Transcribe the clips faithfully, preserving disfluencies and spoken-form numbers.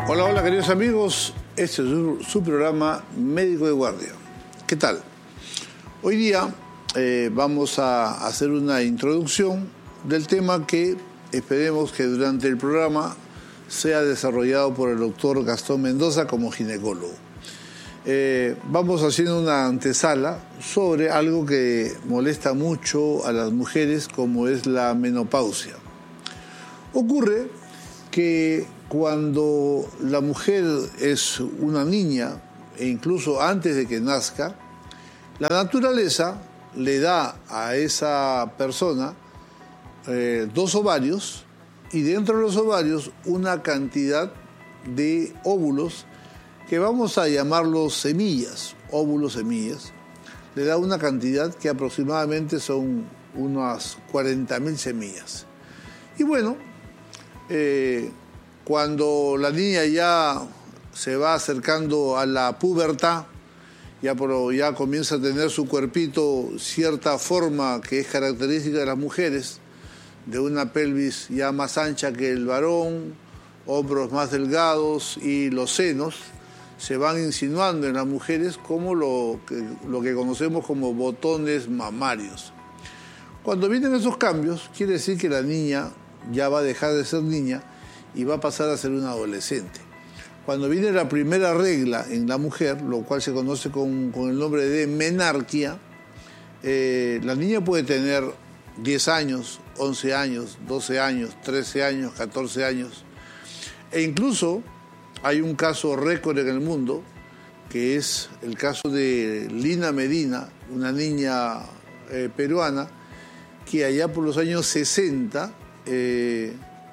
Hola, hola queridos amigos, este es su, su programa Médico de Guardia. ¿Qué tal? Hoy día eh, vamos a hacer una introducción del tema que esperemos que durante el programa sea desarrollado por el doctor Gastón Mendoza como ginecólogo. Eh, vamos haciendo una antesala sobre algo que molesta mucho a las mujeres, como es la menopausia. Ocurre que cuando la mujer es una niña, e incluso antes de que nazca, la naturaleza le da a esa persona eh, dos ovarios y dentro de los ovarios una cantidad de óvulos que vamos a llamarlos semillas, óvulos semillas. Le da una cantidad que aproximadamente son unas cuarenta mil semillas. Y bueno, eh, cuando la niña ya se va acercando a la pubertad, ya, por, ya comienza a tener su cuerpito cierta forma que es característica de las mujeres, de una pelvis ya más ancha que el varón, hombros más delgados y los senos se van insinuando en las mujeres como lo que, lo que conocemos como botones mamarios. Cuando vienen esos cambios, quiere decir que la niña ya va a dejar de ser niña y va a pasar a ser una adolescente. Cuando viene la primera regla en la mujer, lo cual se conoce con, con el nombre de menarquia, eh, la niña puede tener diez años, once años, doce años, trece años, catorce años. E incluso hay un caso récord en el mundo, que es el caso de Lina Medina, una niña eh, peruana, que allá por los años sesenta, eh,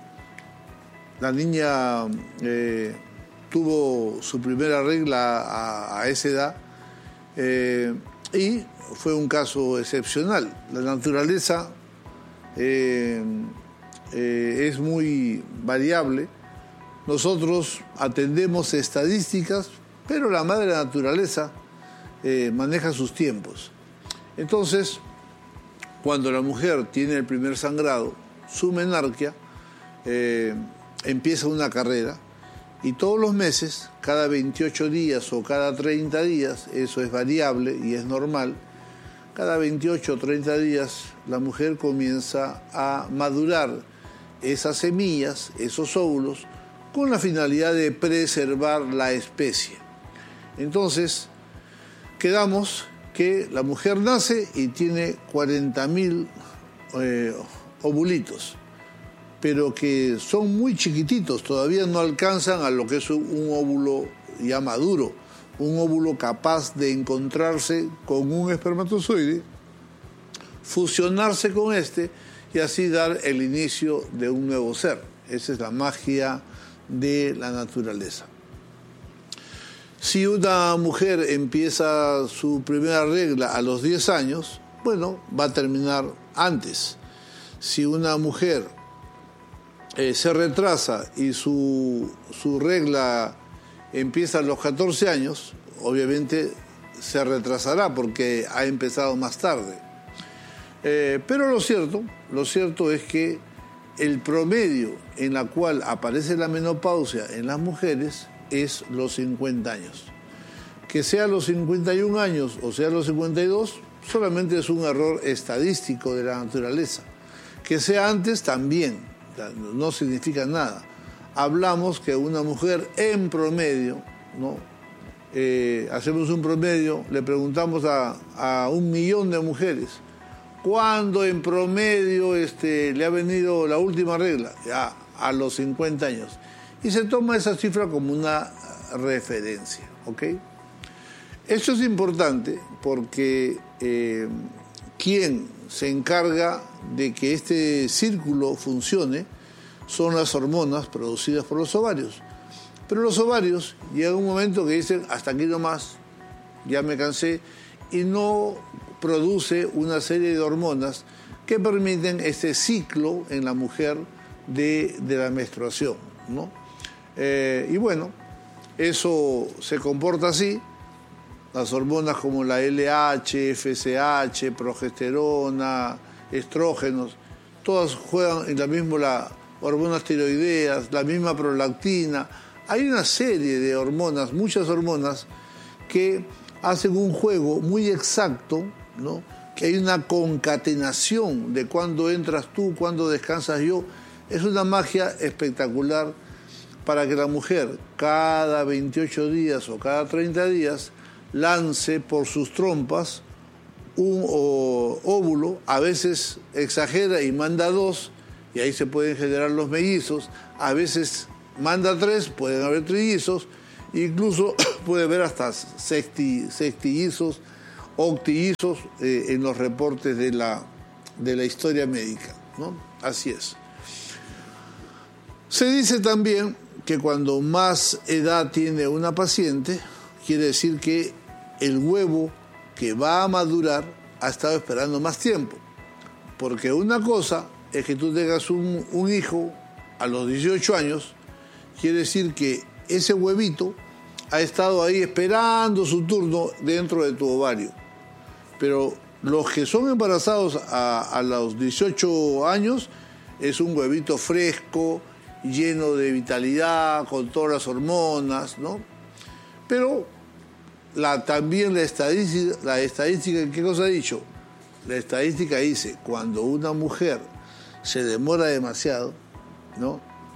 la niña eh, tuvo su primera regla a, a esa edad eh, y fue un caso excepcional. La naturaleza eh, eh, es muy variable. Nosotros atendemos estadísticas, pero la madre naturaleza eh, maneja sus tiempos. Entonces, cuando la mujer tiene el primer sangrado, su menarquia, eh, empieza una carrera y todos los meses, cada veintiocho días o cada treinta días, eso es variable y es normal, cada veintiocho o treinta días la mujer comienza a madurar esas semillas, esos óvulos, con la finalidad de preservar la especie. Entonces, quedamos que la mujer nace y tiene cuarenta mil eh, ovulitos, pero que son muy chiquititos, todavía no alcanzan a lo que es un óvulo ya maduro, un óvulo capaz de encontrarse con un espermatozoide, fusionarse con este y así dar el inicio de un nuevo ser. Esa es la magia de la naturaleza. Si una mujer empieza su primera regla a los diez años, bueno, va a terminar antes. Si una mujer eh, se retrasa y su, su regla empieza a los catorce años, obviamente se retrasará porque ha empezado más tarde. Eh, pero lo cierto, lo cierto es que el promedio en la cual aparece la menopausia en las mujeres es los cincuenta años. Que sea los cincuenta y un años o sea los cincuenta y dos, solamente es un error estadístico de la naturaleza. Que sea antes también, no significa nada. Hablamos que una mujer en promedio, ¿no? Eh, hacemos un promedio, le preguntamos a, a un millón de mujeres, ¿cuándo en promedio este, le ha venido la última regla? Ya, a los cincuenta años. Y se toma esa cifra como una referencia, ¿ok? Esto es importante porque eh, quien se encarga de que este círculo funcione son las hormonas producidas por los ovarios. Pero los ovarios llega un momento que dicen, hasta aquí nomás, ya me cansé, y no produce una serie de hormonas que permiten este ciclo en la mujer de, de la menstruación, ¿no? Eh, y bueno, eso se comporta así. Las hormonas como la L H, F S H, progesterona, estrógenos, todas juegan en la misma, la hormonas tiroideas, la misma prolactina, Hay una serie de hormonas, muchas hormonas, que hacen un juego muy exacto, ¿no? Que hay una concatenación de cuándo entras tú, cuándo descansas yo. Es una magia espectacular para que la mujer cada veintiocho días o cada treinta días lance por sus trompas un óvulo, a veces exagera y manda dos, y ahí se pueden generar los mellizos, a veces manda tres, pueden haber trillizos, incluso puede haber hasta sexti, sextillizos, octillizos eh, en los reportes de la, de la historia médica, ¿no? Así es. Se dice también que cuando más edad tiene una paciente, quiere decir que el huevo que va a madurar ha estado esperando más tiempo. Porque una cosa es que tú tengas un, un hijo a los dieciocho años, quiere decir que ese huevito ha estado ahí esperando su turno dentro de tu ovario. Pero los que son embarazados a, a los dieciocho años es un huevito fresco, lleno de vitalidad, con todas las hormonas, ¿no? Pero la, también la estadística, la estadística, ¿qué cosa ha dicho? La estadística dice, cuando una mujer se demora demasiado, ¿no?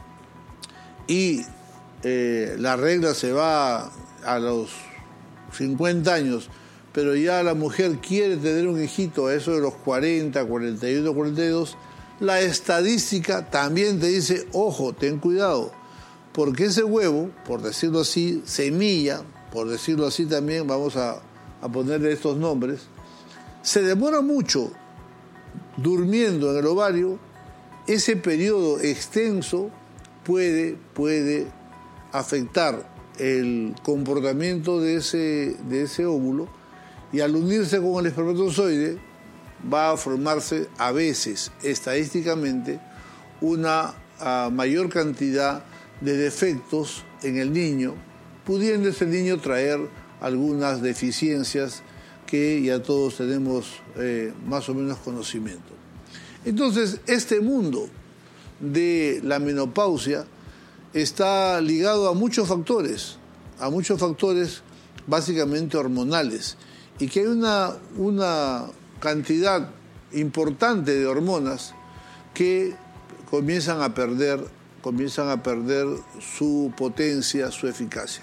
Y eh, la regla se va a los cincuenta años, pero ya la mujer quiere tener un hijito a eso de los cuarenta, cuarenta y uno, cuarenta y dos, la estadística también te dice, ojo, ten cuidado, porque ese huevo, por decirlo así, semilla, por decirlo así también, vamos a, a ponerle estos nombres, se demora mucho durmiendo en el ovario. Ese periodo extenso puede, puede afectar el comportamiento de ese, de ese óvulo, y al unirse con el espermatozoide va a formarse a veces, estadísticamente, una uh, mayor cantidad de defectos en el niño, pudiendo ese niño traer algunas deficiencias que ya todos tenemos eh, más o menos conocimiento. Entonces, este mundo de la menopausia está ligado a muchos factores, a muchos factores básicamente hormonales, y que hay una, una cantidad importante de hormonas que comienzan a perder, comienzan a perder su potencia, su eficacia.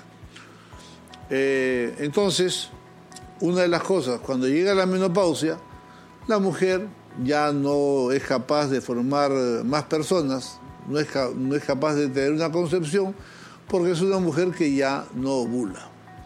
Eh, entonces, una de las cosas, cuando llega la menopausia, la mujer ya no es capaz de formar más personas, no es, no es capaz de tener una concepción, porque es una mujer que ya no ovula.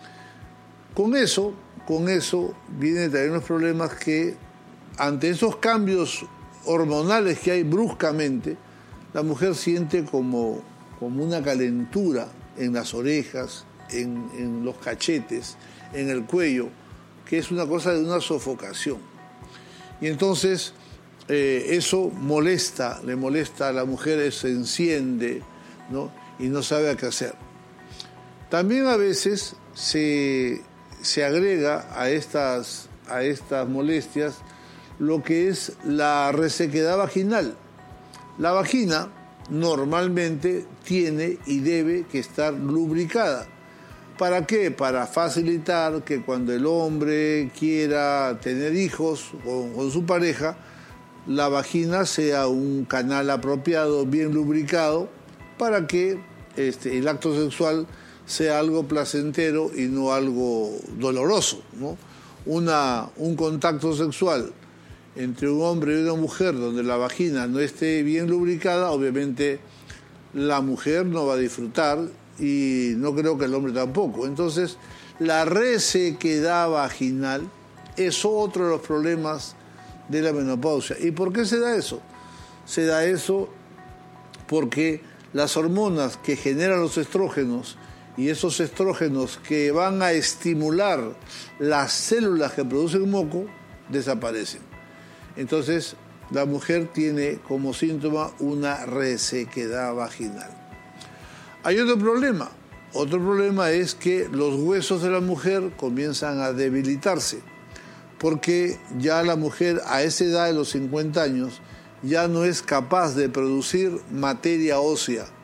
Con eso, con eso vienen también los problemas que, ante esos cambios hormonales que hay bruscamente, la mujer siente como, como una calentura en las orejas, en, en los cachetes, en el cuello, que es una cosa de una sofocación. Y entonces eh, eso molesta, le molesta a la mujer, se enciende, ¿no? Y no sabe qué hacer. También a veces se, se agrega a estas, a estas molestias lo que es la resequedad vaginal. La vagina normalmente tiene y debe que estar lubricada. ¿Para qué? Para facilitar que cuando el hombre quiera tener hijos con, con su pareja, la vagina sea un canal apropiado, bien lubricado, para que este, el acto sexual sea algo placentero y no algo doloroso, ¿no? Una, un contacto sexual entre un hombre y una mujer donde la vagina no esté bien lubricada, obviamente la mujer no va a disfrutar, y no creo que el hombre tampoco. Entonces, la resequedad vaginal es otro de los problemas de la menopausia. ¿Y por qué se da eso? Se da eso porque las hormonas que generan los estrógenos, y esos estrógenos que van a estimular las células que producen moco, desaparecen. Entonces, la mujer tiene como síntoma una resequedad vaginal. Hay otro problema. Otro problema es que los huesos de la mujer comienzan a debilitarse, porque ya la mujer a esa edad de los cincuenta años ya no es capaz de producir materia ósea,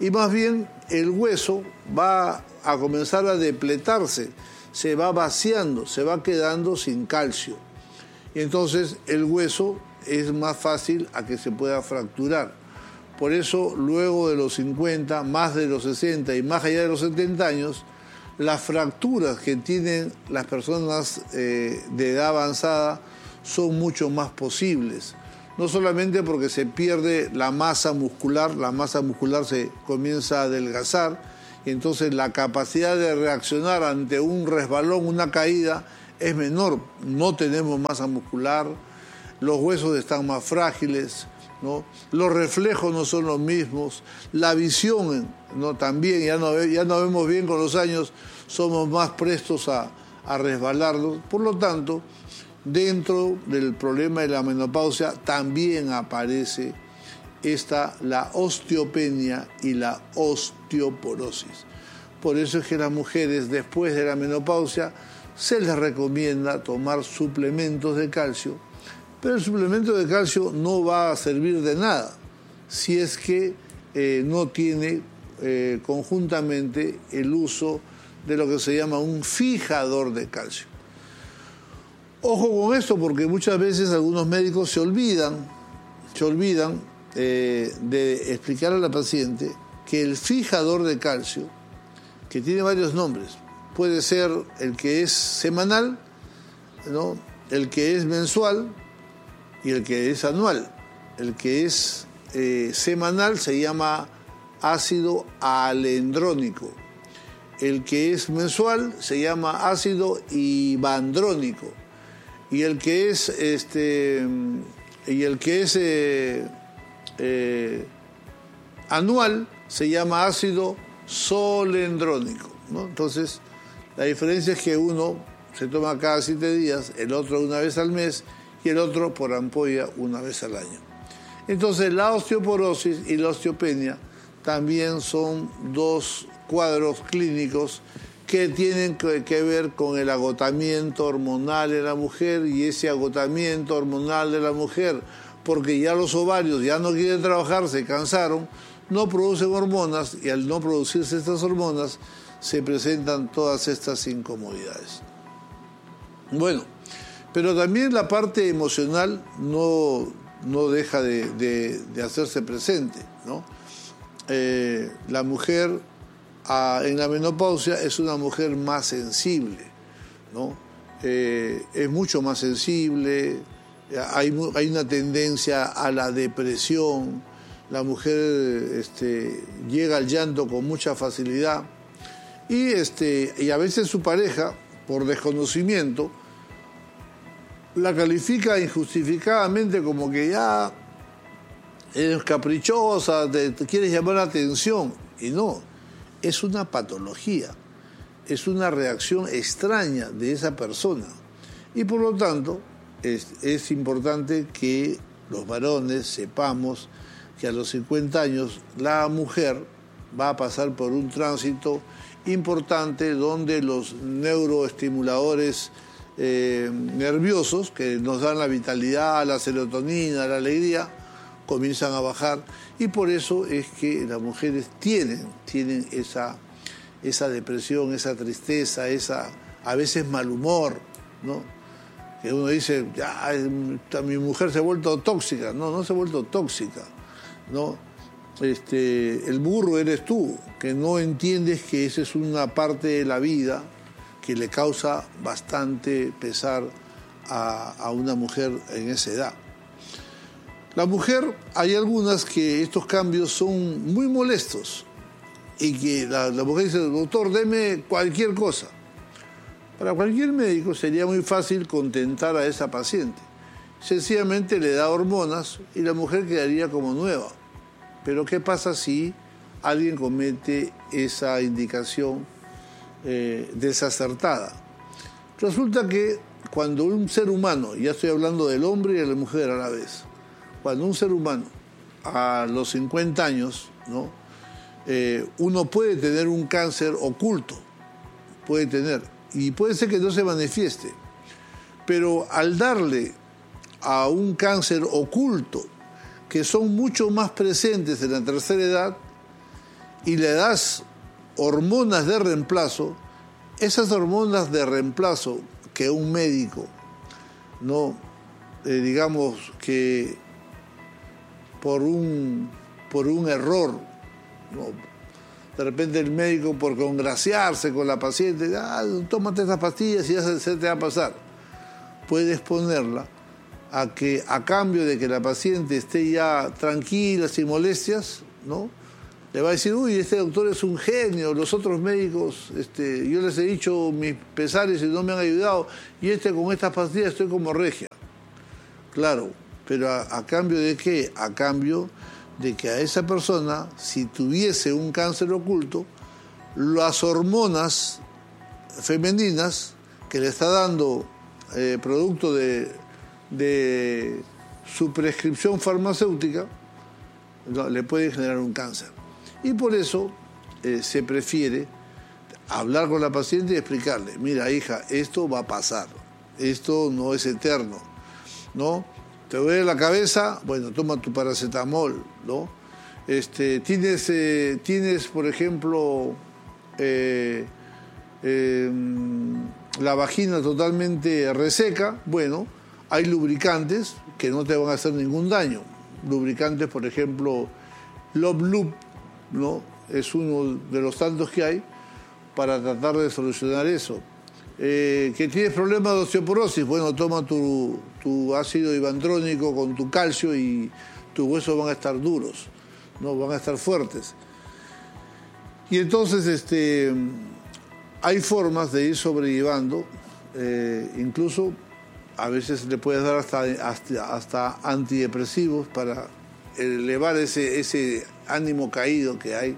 y más bien el hueso va a comenzar a depletarse, se va vaciando, se va quedando sin calcio. Y entonces el hueso es más fácil a que se pueda fracturar. Por eso, luego de los cincuenta, más de los sesenta y más allá de los setenta años, las fracturas que tienen las personas eh, de edad avanzada son mucho más posibles. No solamente porque se pierde la masa muscular, la masa muscular se comienza a adelgazar, y entonces la capacidad de reaccionar ante un resbalón, una caída, es menor. No tenemos masa muscular, los huesos están más frágiles, ¿no? Los reflejos no son los mismos, la visión, ¿no? También ya no, ya no vemos bien con los años, somos más prestos a, a resbalarnos. Por lo tanto, dentro del problema de la menopausia también aparece esta, la osteopenia y la osteoporosis. Por eso es que las mujeres después de la menopausia se les recomienda tomar suplementos de calcio, pero el suplemento de calcio no va a servir de nada si es que eh, no tiene eh, conjuntamente el uso de lo que se llama un fijador de calcio. Ojo con esto, porque muchas veces algunos médicos se olvidan, se olvidan eh, de explicar a la paciente que el fijador de calcio, que tiene varios nombres, puede ser el que es semanal, ¿no?, el que es mensual y el que es anual. El que es eh, semanal se llama ácido alendrónico. El que es mensual se llama ácido ibandrónico. Y el que es este y el que es eh, eh, anual se llama ácido solendrónico, ¿no? Entonces, la diferencia es que uno se toma cada siete días, el otro una vez al mes y el otro por ampolla una vez al año. Entonces, la osteoporosis y la osteopenia también son dos cuadros clínicos que tienen que ver con el agotamiento hormonal de la mujer, y ese agotamiento hormonal de la mujer, porque ya los ovarios ya no quieren trabajar, se cansaron, no producen hormonas, y al no producirse estas hormonas se presentan todas estas incomodidades. Bueno, pero también la parte emocional no, no deja de, de, de hacerse presente, ¿no? Eh, la mujer a, en la menopausia es una mujer más sensible, ¿no? Eh, es mucho más sensible, hay, hay una tendencia a la depresión, la mujer este, llega al llanto con mucha facilidad, y, este, y a veces su pareja, por desconocimiento, la califica injustificadamente como que ya eres caprichosa, te, te quieres llamar la atención, y no, es una patología, es una reacción extraña de esa persona, y por lo tanto es, es importante que los varones sepamos que a los cincuenta años la mujer va a pasar por un tránsito importante donde los neuroestimuladores eh, nerviosos que nos dan la vitalidad, la serotonina, la alegría, comienzan a bajar, y por eso es que las mujeres tienen, tienen esa, esa depresión, esa tristeza, esa a veces mal humor, ¿no? Que uno dice, ya, mi mujer se ha vuelto tóxica. No, no se ha vuelto tóxica, ¿no? Este, el burro eres tú, que no entiendes que esa es una parte de la vida que le causa bastante pesar a, a una mujer en esa edad. La mujer, hay algunas que estos cambios son muy molestos y que la, la mujer dice, doctor, deme cualquier cosa. Para cualquier médico sería muy fácil contentar a esa paciente. Sencillamente le da hormonas y la mujer quedaría como nueva. Pero ¿qué pasa si alguien comete esa indicación eh, desacertada? Resulta que cuando un ser humano, ya estoy hablando del hombre y de la mujer a la vez, cuando un ser humano a los cincuenta años, ¿no? eh, uno puede tener un cáncer oculto, puede tener, y puede ser que no se manifieste, pero al darle a un cáncer oculto, que son mucho más presentes en la tercera edad, y le das hormonas de reemplazo, esas hormonas de reemplazo que un médico, no, eh, digamos que por un, por un error, ¿no? De repente el médico, por congraciarse con la paciente, ah, tómate estas pastillas y ya se, se te va a pasar. Puedes ponerla a que, a cambio de que la paciente esté ya tranquila, sin molestias, ¿no? Le va a decir, uy, este doctor es un genio, los otros médicos, este, yo les he dicho mis pesares y no me han ayudado, y este con estas pastillas estoy como regia. Claro, pero a, a cambio de qué? A cambio de que a esa persona, si tuviese un cáncer oculto, las hormonas femeninas que le está dando eh, producto de, de su prescripción farmacéutica, no, le puede generar un cáncer. Y por eso eh, se prefiere hablar con la paciente y explicarle, mira hija, esto va a pasar, esto no es eterno, ¿no? ¿Te duele la cabeza? Bueno, toma tu paracetamol, ¿no? Este, tienes, eh, tienes, por ejemplo, eh, eh, la vagina totalmente reseca. Bueno, hay lubricantes que no te van a hacer ningún daño. Lubricantes, por ejemplo, Love Loop, ¿no? Es uno de los tantos que hay para tratar de solucionar eso. Eh, que tienes problemas de osteoporosis, bueno, toma tu, tu ácido ibandrónico con tu calcio y tus huesos van a estar duros, no van a estar fuertes. Y entonces este, hay formas de ir sobrellevando, eh, incluso a veces le puedes dar hasta, hasta, hasta antidepresivos para elevar ese, ese ánimo caído que hay,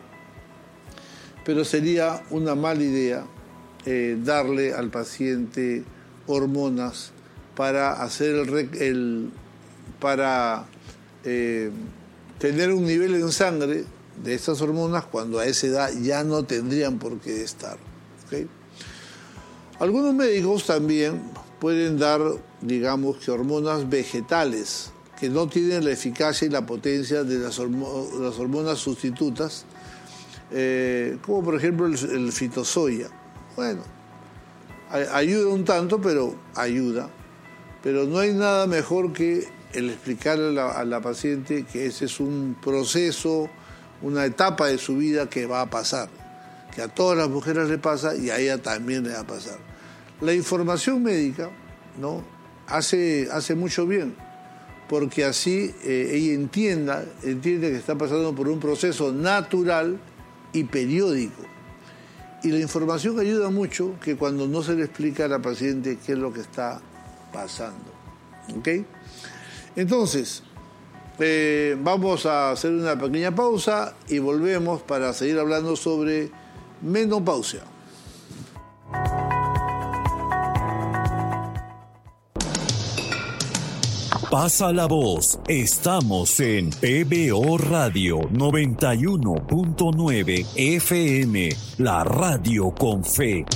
pero sería una mala idea Eh, darle al paciente hormonas para hacer el, el para eh, tener un nivel en sangre de estas hormonas cuando a esa edad ya no tendrían por qué estar, ¿okay? Algunos médicos también pueden dar, digamos que hormonas vegetales que no tienen la eficacia y la potencia de las, hormo- las hormonas sustitutas, eh, como por ejemplo el, el fitosoya. Bueno, ayuda un tanto, pero ayuda. Pero no hay nada mejor que el explicarle a la, a la paciente que ese es un proceso, una etapa de su vida que va a pasar, que a todas las mujeres le pasa y a ella también le va a pasar. La información médica, ¿no?, hace, hace mucho bien, porque así eh, ella entienda, entiende que está pasando por un proceso natural y periódico. Y la información ayuda mucho que cuando no se le explica a la paciente qué es lo que está pasando. ¿Ok? Entonces, eh, vamos a hacer una pequeña pausa y volvemos para seguir hablando sobre menopausia. Pasa la voz. Estamos en P B O Radio noventa y uno punto nueve F M, la radio con fe.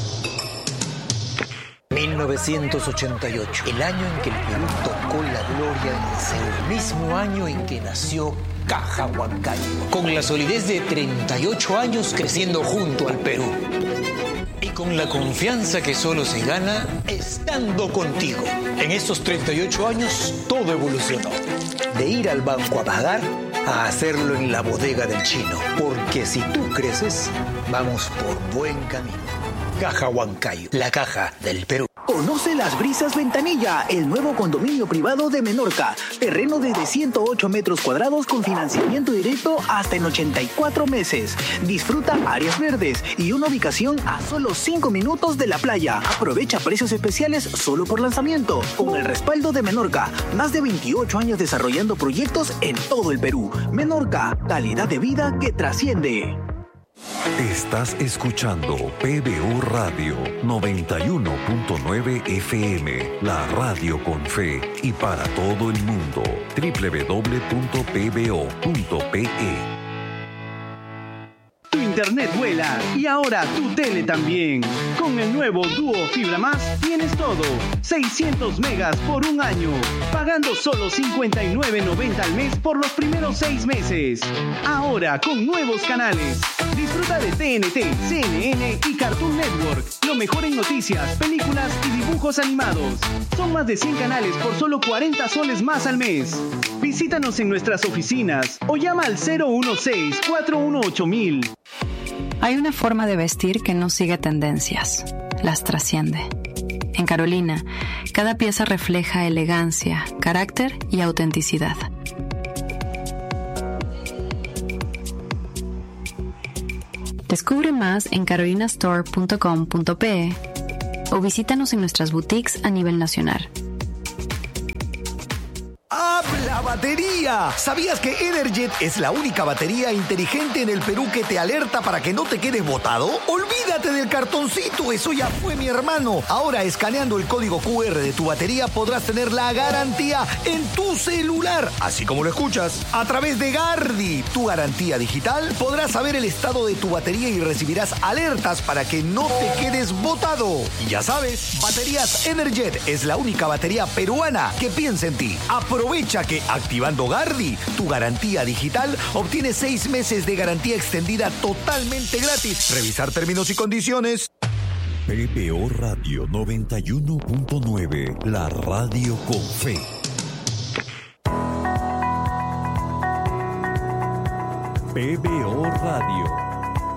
mil novecientos ochenta y ocho, el año en que el Perú tocó la gloria en Seúl, mismo año en que nació Caja Huancayo, con la solidez de treinta y ocho años creciendo junto al Perú. Y con la confianza que solo se gana estando contigo. En estos treinta y ocho años todo evolucionó. De ir al banco a pagar a hacerlo en la bodega del chino. Porque si tú creces, vamos por buen camino. Caja Huancayo, la caja del Perú. Conoce Las Brisas Ventanilla, el nuevo condominio privado de Menorca. Terreno desde ciento ocho metros cuadrados con financiamiento directo hasta en ochenta y cuatro meses. Disfruta áreas verdes y una ubicación a solo cinco minutos de la playa. Aprovecha precios especiales solo por lanzamiento. Con el respaldo de Menorca, más de veintiocho años desarrollando proyectos en todo el Perú. Menorca, calidad de vida que trasciende. Estás escuchando P B O Radio noventa y uno punto nueve F M, la radio con fe y para todo el mundo. doble u doble u doble u punto p b o punto p e internet vuela y ahora tu tele también. Con el nuevo Duo Fibra Más tienes todo. seiscientos megas por un año, pagando solo cincuenta y nueve noventa al mes por los primeros seis meses. Ahora con nuevos canales. Disfruta de T N T, C N N y Cartoon Network. Lo mejor en noticias, películas y dibujos animados. Son más de cien canales por solo cuarenta soles más al mes. Visítanos en nuestras oficinas o llama al cero uno seis, cuatro uno ocho mil. Hay una forma de vestir que no sigue tendencias, las trasciende. En Carolina, cada pieza refleja elegancia, carácter y autenticidad. Descubre más en carolina store punto com punto pe o visítanos en nuestras boutiques a nivel nacional. ¡Habla batería! ¿Sabías que Energet es la única batería inteligente en el Perú que te alerta para que no te quedes botado? ¡Olvídate del cartoncito! ¡Eso ya fue, mi hermano! Ahora, escaneando el código cu erre de tu batería, podrás tener la garantía en tu celular. Así como lo escuchas. A través de Gardi, tu garantía digital, podrás saber el estado de tu batería y recibirás alertas para que no te quedes botado. Y ya sabes, Baterías Energet es la única batería peruana que piensa en ti. Aprovecha que activando Gardi, tu garantía digital, obtienes seis meses de garantía extendida totalmente gratis. Revisar términos y condiciones. P B O Radio noventa y uno punto nueve, la radio con fe. P B O Radio.